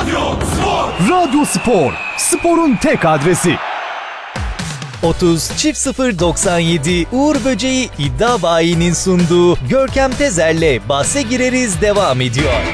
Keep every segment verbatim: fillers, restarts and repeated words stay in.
Radyo Spor, sporun tek adresi. otuz çift sıfır doksan yedi Uğur Böceği İddia Bayi'nin sunduğu Görkem Tezer'le bahse gireriz devam ediyor.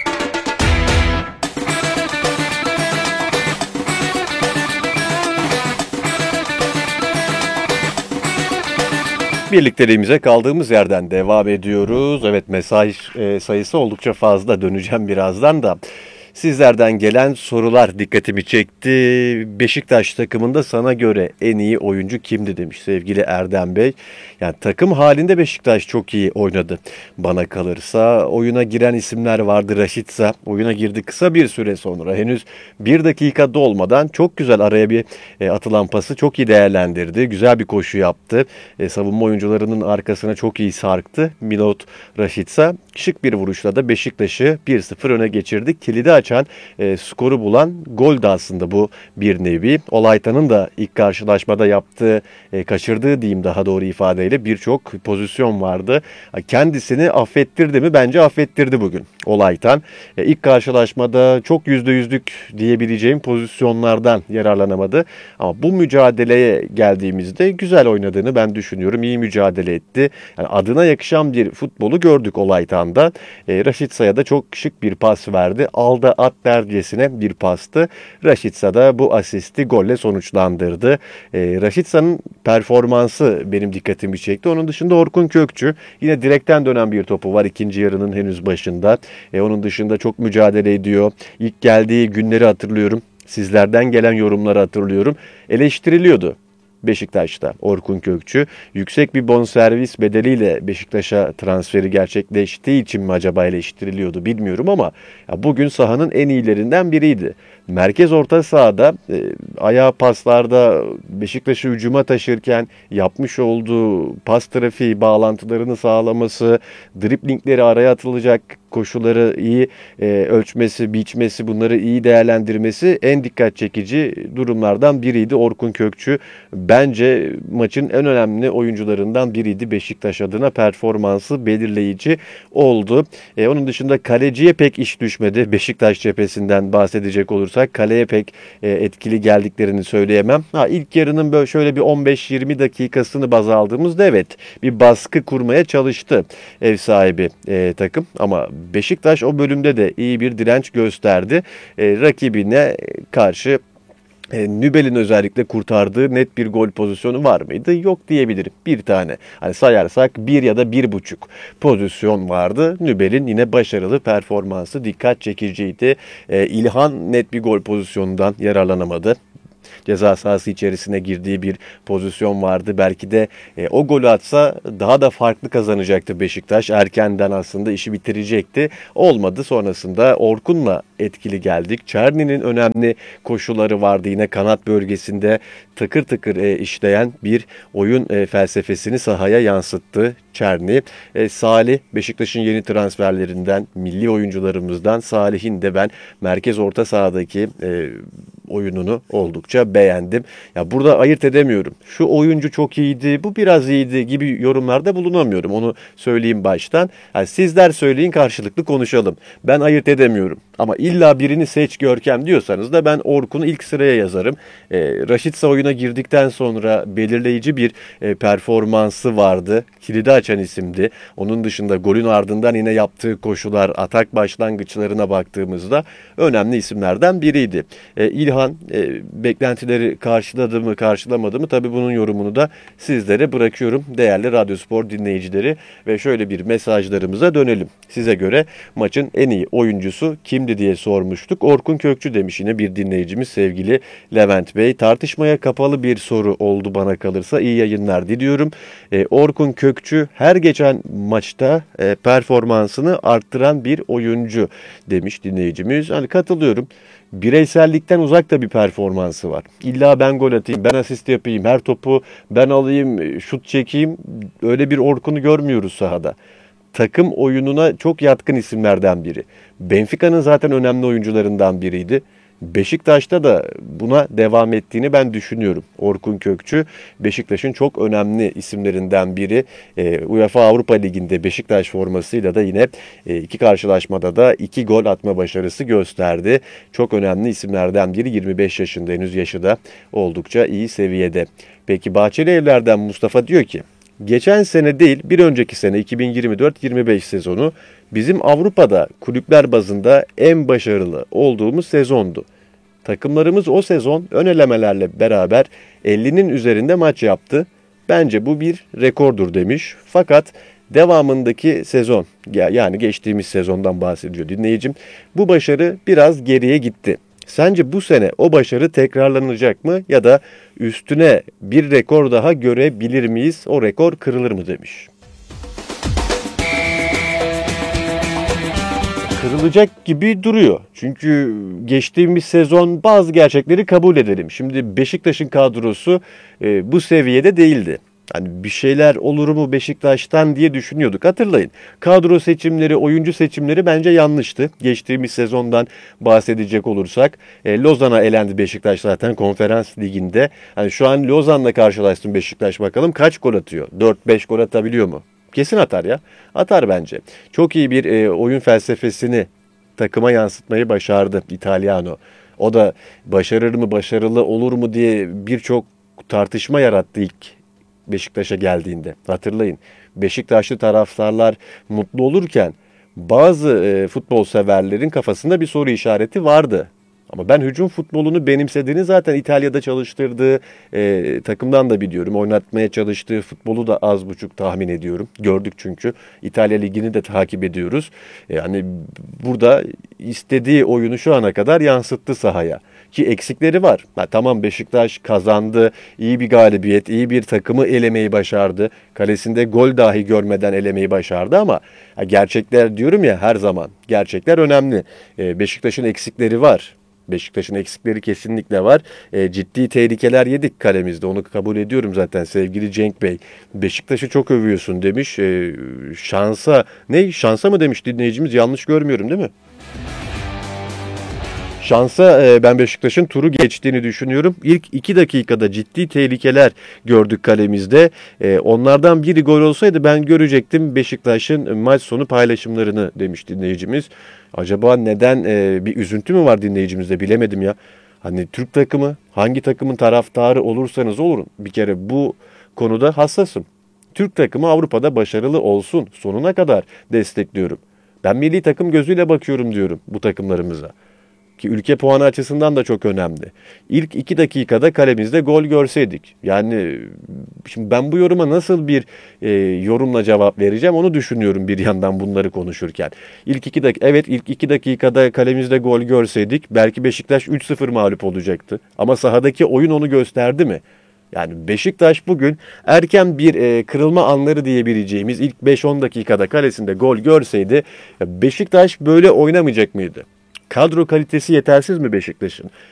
Birlikteliğimize kaldığımız yerden devam ediyoruz. Evet, mesaj e, sayısı oldukça fazla, döneceğim birazdan da. Sizlerden gelen sorular dikkatimi çekti. Beşiktaş takımında sana göre en iyi oyuncu kimdi demiş sevgili Erdem Bey. Yani takım halinde Beşiktaş çok iyi oynadı. Bana kalırsa oyuna giren isimler vardı. Rashica oyuna girdi kısa bir süre sonra. Henüz bir dakika dolmadan çok güzel araya bir e, atılan pası çok iyi değerlendirdi. Güzel bir koşu yaptı. E, savunma oyuncularının arkasına çok iyi sarktı. Milot Rashica şık bir vuruşla da Beşiktaş'ı bir sıfır öne geçirdi. Kilidi açan, e, skoru bulan gol de aslında bu bir nevi. Olaytan'ın da ilk karşılaşmada yaptığı, e, kaçırdığı diyeyim daha doğru ifadeyle birçok pozisyon vardı. Kendisini affettirdi mi? Bence affettirdi bugün Olaytan. E, ilk karşılaşmada çok yüzde yüzlük diyebileceğim pozisyonlardan yararlanamadı. Ama bu mücadeleye geldiğimizde güzel oynadığını ben düşünüyorum. İyi mücadele etti. Yani adına yakışan bir futbolu gördük Olaytan'da. E, Rashica'ya da çok şık bir pas verdi. Alda at dercesine bir pastı. Rashica da bu asisti golle sonuçlandırdı. E, Rashica'nın performansı benim dikkatimi çekti. Onun dışında Orkun Kökçü yine direkten dönen bir topu var ikinci yarının henüz başında. E, onun dışında çok mücadele ediyor. İlk geldiği günleri hatırlıyorum. Sizlerden gelen yorumları hatırlıyorum. Eleştiriliyordu Beşiktaş'ta Orkun Kökçü. Yüksek bir bonservis bedeliyle Beşiktaş'a transferi gerçekleştiği için mi acaba eleştiriliyordu bilmiyorum ama ya bugün sahanın en iyilerinden biriydi. Merkez orta sahada e, ayağı paslarda Beşiktaş'ı hücuma taşırken yapmış olduğu pas trafiği bağlantılarını sağlaması, driblingleri araya atılacak koşuları iyi e, ölçmesi, biçmesi, bunları iyi değerlendirmesi en dikkat çekici durumlardan biriydi. Orkun Kökçü bence maçın en önemli oyuncularından biriydi. Beşiktaş adına performansı belirleyici oldu. E, onun dışında kaleciye pek iş düşmedi. Beşiktaş cephesinden bahsedecek olursak kaleye pek e, etkili geldiklerini söyleyemem. Ha, ilk yarının böyle şöyle bir on beş yirmi dakikasını baz aldığımızda evet bir baskı kurmaya çalıştı ev sahibi e, takım ama Beşiktaş o bölümde de iyi bir direnç gösterdi. E, rakibine karşı E, Nübel'in özellikle kurtardığı net bir gol pozisyonu var mıydı? Yok diyebilirim. Bir tane. Hani sayarsak bir ya da bir buçuk pozisyon vardı. Nübel'in yine başarılı performansı dikkat çekiciydi. E, İlhan net bir gol pozisyonundan yararlanamadı. Ceza sahası içerisine girdiği bir pozisyon vardı. Belki de e, o golü atsa daha da farklı kazanacaktı Beşiktaş. Erkenden aslında işi bitirecekti. Olmadı. Sonrasında Orkun'la etkili geldik. Çerni'nin önemli koşuları vardı. Yine kanat bölgesinde takır takır e, işleyen bir oyun e, felsefesini sahaya yansıttı Çerni. E, Salih, Beşiktaş'ın yeni transferlerinden, milli oyuncularımızdan Salih'in de ben merkez orta sahadaki e, oyununu oldukça beğendim. Ya burada ayırt edemiyorum. Şu oyuncu çok iyiydi, bu biraz iyiydi gibi yorumlarda bulunamıyorum. Onu söyleyeyim baştan. Yani sizler söyleyin, karşılıklı konuşalım. Ben ayırt edemiyorum. Ama illa birini seç Görkem diyorsanız da ben Orkun'u ilk sıraya yazarım. E, Rashica oyuna girdikten sonra belirleyici bir e, performansı vardı. Kilidi açan isimdi. Onun dışında golün ardından yine yaptığı koşular, atak başlangıçlarına baktığımızda önemli isimlerden biriydi. E, İlhan e, beklentileri karşıladı mı karşılamadı mı? Tabii bunun yorumunu da sizlere bırakıyorum değerli Radyo Spor dinleyicileri. Ve şöyle bir mesajlarımıza dönelim. Size göre maçın en iyi oyuncusu kimdi diye sormuştuk. Orkun Kökçü demiş yine bir dinleyicimiz sevgili Levent Bey. Tartışmaya kapalı bir soru oldu bana kalırsa. İyi yayınlar diliyorum. E, Orkun Kökçü her geçen maçta e, performansını arttıran bir oyuncu demiş dinleyicimiz. Hani katılıyorum. Bireysellikten uzak da bir performansı var. İlla ben gol atayım, ben asist yapayım, her topu ben alayım, şut çekeyim. Öyle bir Orkun'u görmüyoruz sahada. Takım oyununa çok yatkın isimlerden biri. Benfica'nın zaten önemli oyuncularından biriydi. Beşiktaş'ta da buna devam ettiğini ben düşünüyorum. Orkun Kökçü Beşiktaş'ın çok önemli isimlerinden biri. E, UEFA Avrupa Ligi'nde Beşiktaş formasıyla da yine e, iki karşılaşmada da iki gol atma başarısı gösterdi. Çok önemli isimlerden biri, yirmi beş yaşında, henüz yaşı da oldukça iyi seviyede. Peki Bahçelievler'den Mustafa diyor ki, geçen sene değil bir önceki sene iki bin yirmi dört yirmi beş sezonu bizim Avrupa'da kulüpler bazında en başarılı olduğumuz sezondu. Takımlarımız o sezon ön elemelerle beraber ellinin üzerinde maç yaptı. Bence bu bir rekordur demiş. Fakat devamındaki sezon, yani geçtiğimiz sezondan bahsediyor dinleyicim, bu başarı biraz geriye gitti. Sence bu sene o başarı tekrarlanacak mı ya da üstüne bir rekor daha görebilir miyiz? O rekor kırılır mı demiş. Kırılacak gibi duruyor. Çünkü geçtiğimiz sezon bazı gerçekleri kabul edelim. Şimdi Beşiktaş'ın kadrosu e, bu seviyede değildi. Hani bir şeyler olur mu Beşiktaş'tan diye düşünüyorduk. Hatırlayın. Kadro seçimleri, oyuncu seçimleri bence yanlıştı. Geçtiğimiz sezondan bahsedecek olursak. E, Lozan'a elendi Beşiktaş zaten Konferans Ligi'nde. Hani şu an Lozan'la karşılaşsın Beşiktaş, bakalım kaç gol atıyor? dört beş gol atabiliyor mu? Kesin atar ya. Atar bence. Çok iyi bir e, oyun felsefesini takıma yansıtmayı başardı İtalyano. O da başarır mı, başarılı olur mu diye birçok tartışma yarattı ilk Beşiktaş'a geldiğinde. Hatırlayın. Beşiktaşlı taraftarlar mutlu olurken bazı e, futbol severlerin kafasında bir soru işareti vardı. Ama ben hücum futbolunu benimsediğini zaten İtalya'da çalıştırdığı e, takımdan da biliyorum. Oynatmaya çalıştığı futbolu da az buçuk tahmin ediyorum. Gördük çünkü. İtalya Ligi'ni de takip ediyoruz. Yani burada istediği oyunu şu ana kadar yansıttı sahaya. Ki eksikleri var. Ha, tamam, Beşiktaş kazandı. İyi bir galibiyet, iyi bir takımı elemeyi başardı. Kalesinde gol dahi görmeden elemeyi başardı ama ha, gerçekler diyorum ya, her zaman. Gerçekler önemli. E, Beşiktaş'ın eksikleri var. Beşiktaş'ın eksikleri kesinlikle var. E, ciddi tehlikeler yedik kalemizde. Onu kabul ediyorum zaten sevgili Cenk Bey. Beşiktaş'ı çok övüyorsun demiş. E, şansa, ne şansa mı demiş dinleyicimiz, yanlış görmüyorum değil mi? Şansa e, ben Beşiktaş'ın turu geçtiğini düşünüyorum. İlk iki dakikada ciddi tehlikeler gördük kalemizde. E, onlardan biri gol olsaydı ben görecektim Beşiktaş'ın maç sonu paylaşımlarını demiş dinleyicimiz. Acaba neden, e, bir üzüntü mü var dinleyicimizde, bilemedim ya. Hani Türk takımı, hangi takımın taraftarı olursanız olun, bir kere bu konuda hassasım. Türk takımı Avrupa'da başarılı olsun, sonuna kadar destekliyorum. Ben milli takım gözüyle bakıyorum diyorum bu takımlarımıza. Ki ülke puanı açısından da çok önemli. İlk iki dakikada kalemizde gol görseydik. Yani şimdi ben bu yoruma nasıl bir e, yorumla cevap vereceğim onu düşünüyorum bir yandan bunları konuşurken. İlk iki dak evet ilk iki dakikada kalemizde gol görseydik belki Beşiktaş üç sıfır mağlup olacaktı. Ama sahadaki oyun onu gösterdi mi? Yani Beşiktaş bugün erken bir e, kırılma anları diyebileceğimiz ilk beş on dakikada kalesinde gol görseydi Beşiktaş böyle oynamayacak mıydı? Kadro kalitesi yetersiz mi Beşiktaş'ın?